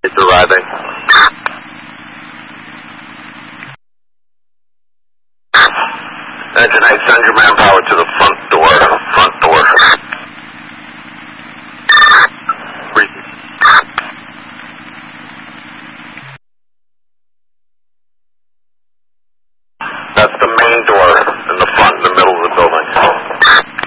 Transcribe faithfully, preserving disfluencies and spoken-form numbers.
It's arriving. Engine eight, send your manpower to the front door.